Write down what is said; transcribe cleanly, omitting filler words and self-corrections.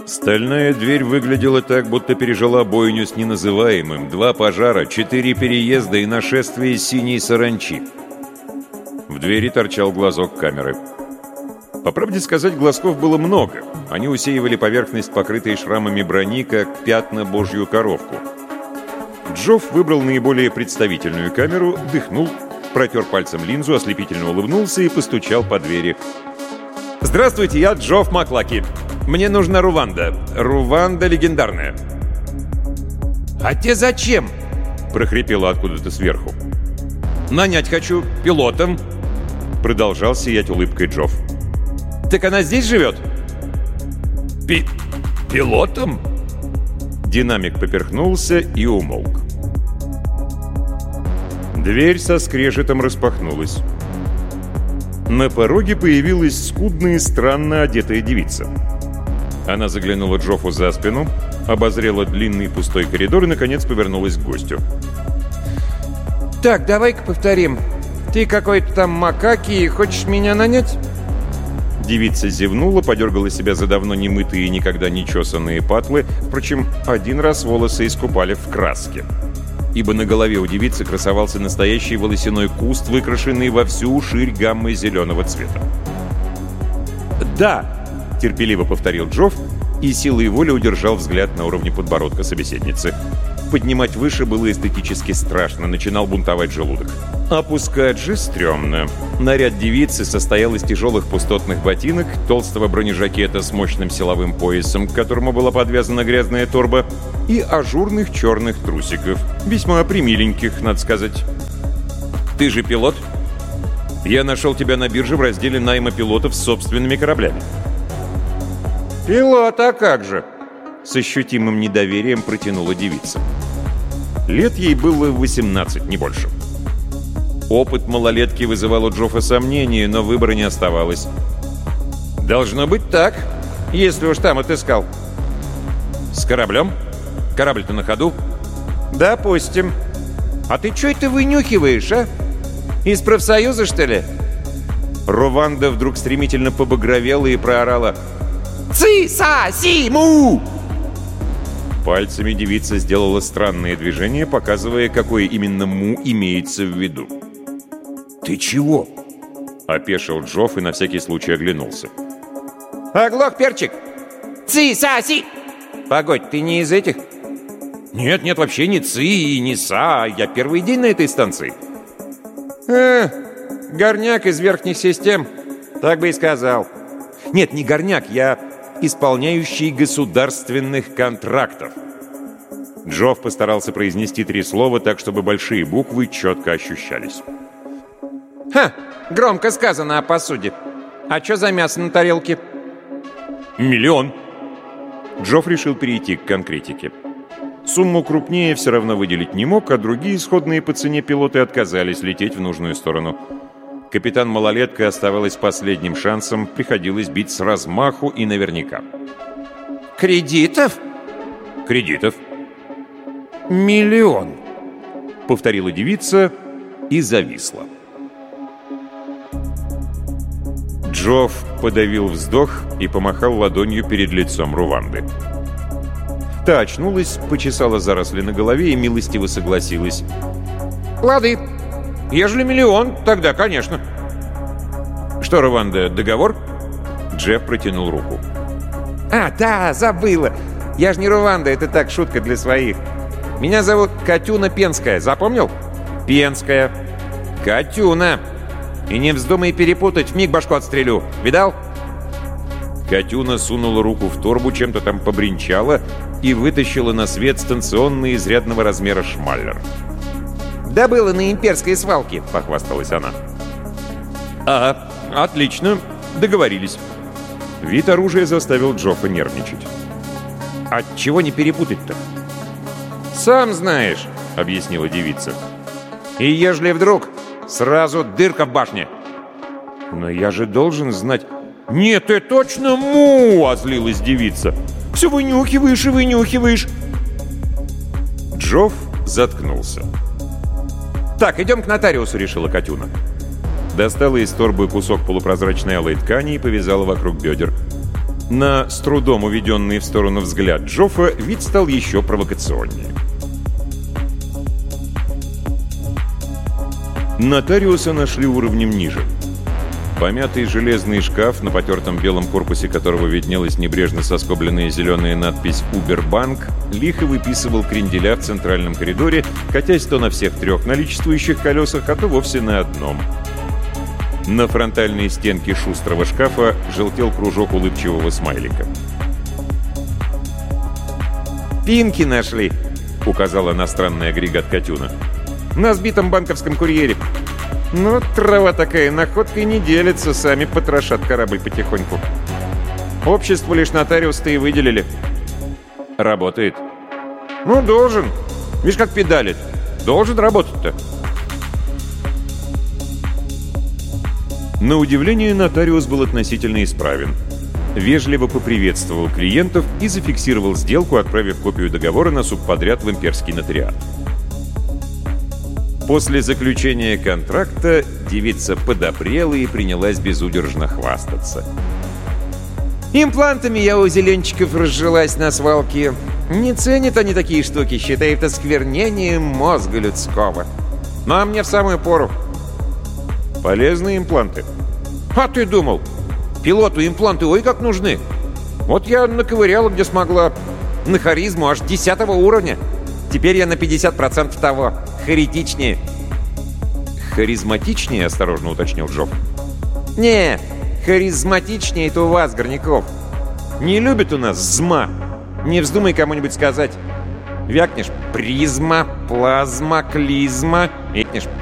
Стальная дверь выглядела так, будто пережила бойню с неназываемым, 2 пожара, 4 переезда и нашествие синей саранчи. В двери торчал глазок камеры. По правде сказать, глазков было много. Они усеивали поверхность, покрытой шрамами брони, как пятна божью коровку. Джофф выбрал наиболее представительную камеру, дыхнул, протер пальцем линзу, ослепительно улыбнулся и постучал по двери. «Здравствуйте, я Джофф Маклаки. Мне нужна Руванда. Руванда легендарная». «А те зачем?» — прохрипело откуда-то сверху. «Нанять хочу пилотом», — продолжал сиять улыбкой Джофф. «Так она здесь живет?» «Пилотом?» Динамик поперхнулся и умолк. Дверь со скрежетом распахнулась. На пороге появилась скудная и странно одетая девица. Она заглянула Джоффу за спину, обозрела длинный пустой коридор и, наконец, повернулась к гостю. «Так, давай-ка повторим. Ты какой-то там макаки и хочешь меня нанять?» Девица зевнула, подергала себя за давно немытые и никогда не чесанные патлы. Впрочем, один раз волосы искупали в краске. Ибо на голове у девицы красовался настоящий волосяной куст, выкрашенный во всю ширь гаммы зеленого цвета. «Да!» — терпеливо повторил Джофф и силой воли удержал взгляд на уровне подбородка собеседницы. Поднимать выше было эстетически страшно, начинал бунтовать желудок. Опускать же стрёмно. Наряд девицы состоял из тяжелых пустотных ботинок, толстого бронежакета с мощным силовым поясом, к которому была подвязана грязная торба, и ажурных черных трусиков, весьма примиленьких, надо сказать. «Ты же пилот? Я нашел тебя на бирже в разделе найма пилотов с собственными кораблями». «Пилот, а как же?» — с ощутимым недоверием протянула девица. Лет ей было 18, не больше. Опыт малолетки вызывал у Джоффа сомнения, но выбора не оставалось. «Должно быть так, если уж там отыскал». «С кораблем? Корабль-то на ходу?» «Допустим. А ты чё это вынюхиваешь, а? Из профсоюза, что ли?» Руванда вдруг стремительно побагровела и проорала: «Ци-са-си-му!» Пальцами девица сделала странные движения, показывая, какое именно «му» имеется в виду. «Ты чего?» — опешил Джофф и на всякий случай оглянулся. «Оглох, перчик! Ци-са-си!» «Погодь, ты не из этих?» «Нет, вообще не ци и не са. Я первый день на этой станции». Горняк из верхних систем. Так бы и сказал». «Нет, не горняк, я исполняющий государственных контрактов». Джофф постарался произнести 3 слова так, чтобы большие буквы четко ощущались. «Ха! Громко сказано о посуде. А что за мясо на тарелке?» «1 миллион». Джофф решил перейти к конкретике. Сумму крупнее все равно выделить не мог, а другие исходные по цене пилоты отказались лететь в нужную сторону. Капитан-малолетка оставалась последним шансом, приходилось бить с размаху и наверняка. «Кредитов?» «Кредитов». 1 миллион», — повторила девица и зависла. Джофф подавил вздох и помахал ладонью перед лицом Руванды. Та очнулась, почесала заросли на голове и милостиво согласилась. «Лады, ежели 1 миллион, тогда, конечно». «Что, Руванда, договор?» Джефф протянул руку. Да, забыла. Я же не Руванда, это так, шутка для своих. Меня зовут Катюна Пенская, запомнил?» «Пенская». «Катюна. И не вздумай перепутать, вмиг башку отстрелю. Видал?» Катюна сунула руку в торбу, чем-то там побринчала и вытащила на свет станционный изрядного размера шмаллер. «Добыла на имперской свалке», — похвасталась она. «Ага, отлично. Договорились». Вид оружия заставил Джоффа нервничать. «Отчего не перепутать-то?» «Сам знаешь», — объяснила девица. «И ежели вдруг, сразу дырка в башне». «Но я же должен знать...» «Нет, ты точно му!» — озлилась девица. «Все вынюхиваешь и вынюхиваешь». Джофф заткнулся. «Так, идем к нотариусу», — решила Катюна. Достала из торбы кусок полупрозрачной алой ткани и повязала вокруг бедер. На с трудом уведенный в сторону взгляд Джоффа вид стал еще провокационнее. Нотариуса нашли уровнем ниже. Помятый железный шкаф, на потертом белом корпусе которого виднелась небрежно соскобленная зеленая надпись «Убербанк», лихо выписывал кренделя в центральном коридоре, катясь то на всех трех наличествующих колесах, а то вовсе на одном. На фронтальной стенке шустрого шкафа желтел кружок улыбчивого смайлика. «Пинки нашли», — указала на странный агрегат Катюна. «На сбитом банковском курьере. Ну, трава такая, находкой не делится, сами потрошат корабль потихоньку. Обществу лишь нотариус-то и выделили». «Работает». «Ну, должен. Видишь, как педалит. Должен работать-то». На удивление, нотариус был относительно исправен. Вежливо поприветствовал клиентов и зафиксировал сделку, отправив копию договора на субподряд в имперский нотариат. После заключения контракта девица подобрела и принялась безудержно хвастаться. «Имплантами я у зеленчиков разжилась на свалке. Не ценят они такие штуки, считают осквернением мозга людского. Ну а мне в самую пору». «Полезные импланты». «А ты думал? Пилоту импланты ой как нужны. Вот я наковыряла, где смогла. На харизму аж 10 уровня. Теперь я на 50% того. Харитичнее». «Харизматичнее?» — осторожно уточнил Джофф. «Не, харизматичнее это у вас, Горняков. «Не любит у нас зма». Не вздумай кому-нибудь сказать. Вякнешь — призма, плазма, клизма. Вякнешь